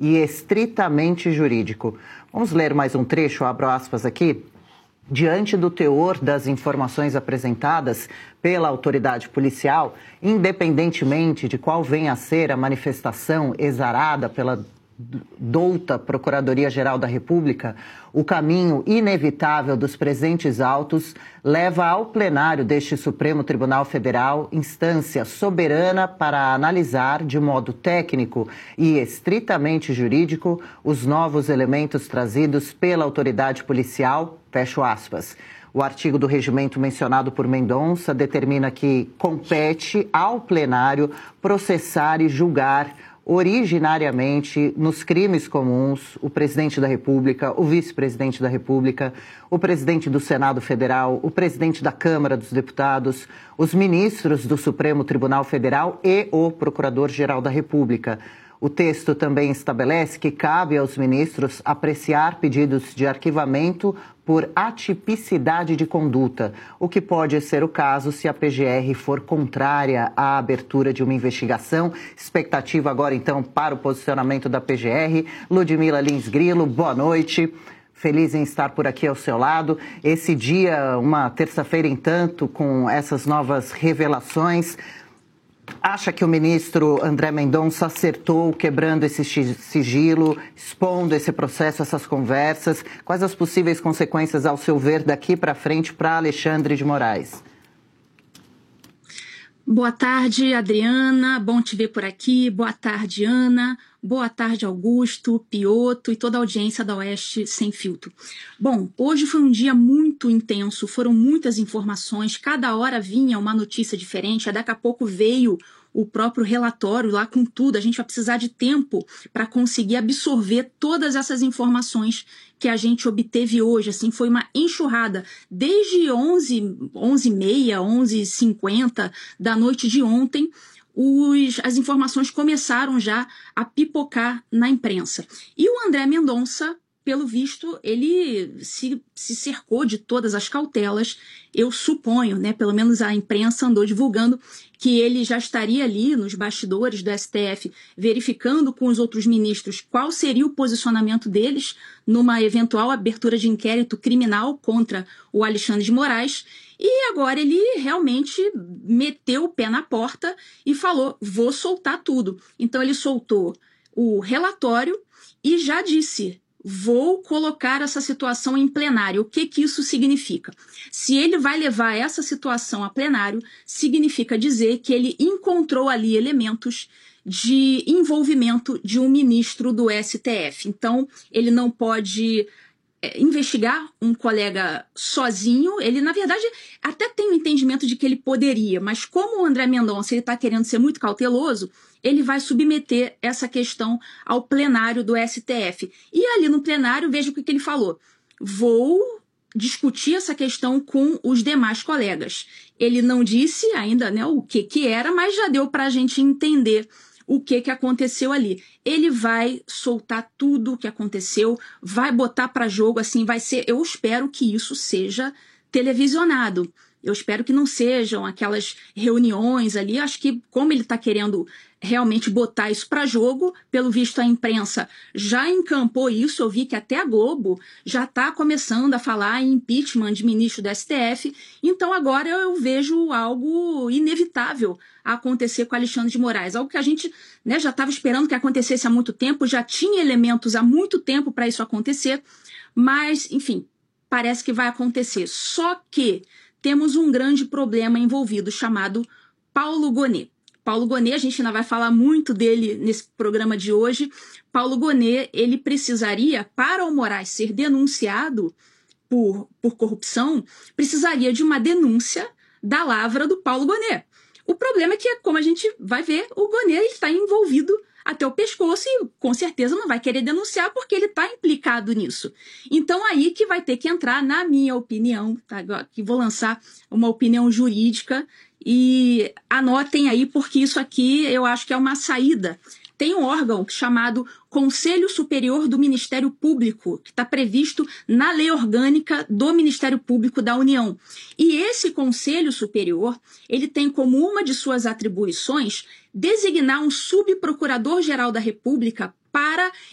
e estritamente jurídico. Vamos ler mais um trecho, abro aspas aqui. Diante do teor das informações apresentadas pela autoridade policial, independentemente de qual venha a ser a manifestação exarada pela douta Procuradoria-Geral da República, o caminho inevitável dos presentes autos leva ao plenário deste Supremo Tribunal Federal instância soberana para analisar de modo técnico e estritamente jurídico os novos elementos trazidos pela autoridade policial, fecho aspas. O artigo do regimento mencionado por Mendonça determina que compete ao plenário processar e julgar originariamente nos crimes comuns o presidente da República, o vice-presidente da República, o presidente do Senado Federal, o presidente da Câmara dos Deputados, os ministros do Supremo Tribunal Federal e o Procurador-Geral da República. O texto também estabelece que cabe aos ministros apreciar pedidos de arquivamento por atipicidade de conduta, o que pode ser o caso se a PGR for contrária à abertura de uma investigação. Expectativa agora, então, para o posicionamento da PGR. Ludmila Lins Grilo, boa noite. Feliz em estar por aqui ao seu lado. Esse dia, uma terça-feira em tanto, com essas novas revelações. Acha que o ministro André Mendonça acertou quebrando esse sigilo, expondo esse processo, essas conversas? Quais as possíveis consequências, ao seu ver, daqui para frente para Alexandre de Moraes? Boa tarde, Adriana. Bom te ver por aqui. Boa tarde, Ana. Boa tarde, Augusto, Pioto e toda a audiência da Oeste Sem Filtro. Bom, hoje foi um dia muito intenso, foram muitas informações, cada hora vinha uma notícia diferente, daqui a pouco veio o próprio relatório lá com tudo. A gente vai precisar de tempo para conseguir absorver todas essas informações que a gente obteve hoje. Assim, foi uma enxurrada desde 11h30, 11h50 da noite de ontem. As informações começaram já a pipocar na imprensa. E o André Mendonça, pelo visto, ele se cercou de todas as cautelas. Eu suponho, né, pelo menos a imprensa andou divulgando, que ele já estaria ali nos bastidores do STF, verificando com os outros ministros qual seria o posicionamento deles numa eventual abertura de inquérito criminal contra o Alexandre de Moraes. E agora ele realmente meteu o pé na porta e falou, vou soltar tudo. Então ele soltou o relatório e já disse, vou colocar essa situação em plenário. O que isso significa? Se ele vai levar essa situação a plenário, significa dizer que ele encontrou ali elementos de envolvimento de um ministro do STF. Então ele não pode investigar um colega sozinho. Ele, na verdade, até tem o entendimento de que ele poderia, mas como o André Mendonça está querendo ser muito cauteloso, ele vai submeter essa questão ao plenário do STF. E ali no plenário, veja o que ele falou. Vou discutir essa questão com os demais colegas. Ele não disse ainda, né, o que era, mas já deu para a gente entender o que aconteceu ali. Ele vai soltar tudo o que aconteceu, vai botar para jogo, assim, vai ser, eu espero que isso seja televisionado. Eu espero que não sejam aquelas reuniões ali. Acho que como ele está querendo realmente botar isso para jogo, pelo visto a imprensa já encampou isso. Eu vi que até a Globo já está começando a falar em impeachment de ministro do STF. Então agora eu vejo algo inevitável a acontecer com Alexandre de Moraes. Algo que a gente, né, já estava esperando que acontecesse há muito tempo, já tinha elementos há muito tempo para isso acontecer. Mas, enfim, parece que vai acontecer. Só que temos um grande problema envolvido chamado Paulo Gonet. Paulo Gonet, a gente ainda vai falar muito dele nesse programa de hoje. Paulo Gonet, ele precisaria, para o Moraes ser denunciado por corrupção, precisaria de uma denúncia da lavra do Paulo Gonet. O problema é que, como a gente vai ver, o Gonet está envolvido até o pescoço e com certeza não vai querer denunciar porque ele está implicado nisso. Então aí que vai ter que entrar, na minha opinião, tá? Aqui vou lançar uma opinião jurídica e anotem aí porque isso aqui eu acho que é uma saída. Tem um órgão chamado Conselho Superior do Ministério Público, que está previsto na Lei Orgânica do Ministério Público da União. E esse Conselho Superior, ele tem como uma de suas atribuições designar um subprocurador-geral da República para